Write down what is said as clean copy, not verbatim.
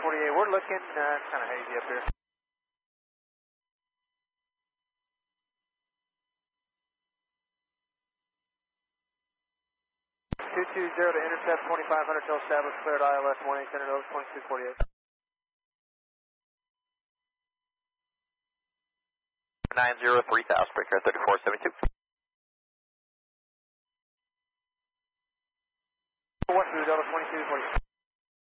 We're looking, it's kind of hazy up here. 220 to intercept 2500 till established, cleared ILS 1800 over 2248. 903,000, breaker 3472. 1 through Delta 2248.